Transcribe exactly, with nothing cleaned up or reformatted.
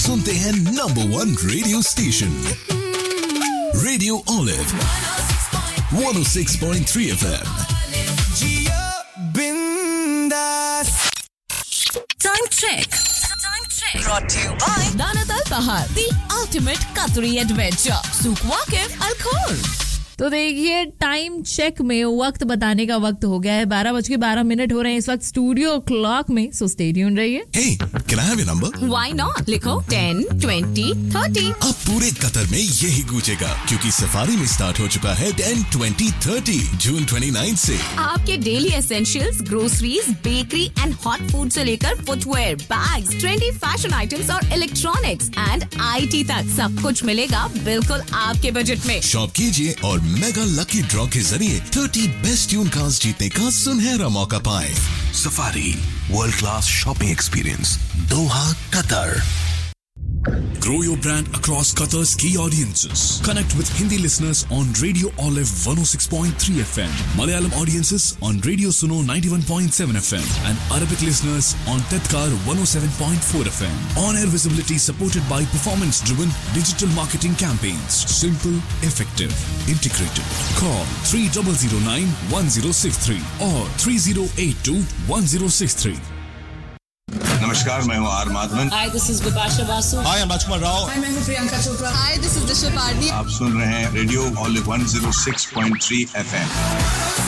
सुनते हैं number one radio station radio olive one oh six point three F M. Time check. Time check. Brought to you by Danatal Bahar, the ultimate Qatari adventure. Souk Waqif Al Khor. तो देखिए time check में वक्त बताने का वक्त हो गया है बारह बज के बारह मिनट हो रहे हैं इस वक्त स्टूडियो क्लॉक में सो स्टे ट्यून रहिए Hey, can I have your number? Why not? लिखो ten, twenty, thirty. अब पूरे कतर में यही गूंजेगा क्योंकि सफारी में स्टार्ट हो चुका है ten, twenty, thirty जून twenty-ninth से आपके daily essentials, groceries, bakery and hot food से लेकर footwear, bags, trendy fashion items और इलेक्ट्रॉनिक्स एंड आईटी तक सब कुछ मिलेगा बिल्कुल आपके बजट में। शॉप कीजिए और मेगा लकी ड्रॉ के जरिए thirty बेस्ट ट्यून कार्स जीतने का सुनहरा मौका पाएं। Safari, world class shopping experience, Doha, Qatar. Grow your brand across Qatar's key audiences. Connect with Hindi listeners on Radio Olive one oh six point three F M, Malayalam audiences on Radio Suno ninety-one point seven F M, and Arabic listeners on Tedkar one oh seven point four F M. On-air visibility supported by performance-driven digital marketing campaigns. Simple, effective, integrated. Call three zero zero nine one zero six three or three zero eight two one zero six three. नमस्कार, मैं हूँ are Madhavan. Hi, this is Bipasha Basu. Hi, I'm Rajkumar Rao. Hi, मैं हूँ Priyanka Chopra. Hi, this is Disha Pardi. आप सुन रहे हैं radio olive one oh six point three F M.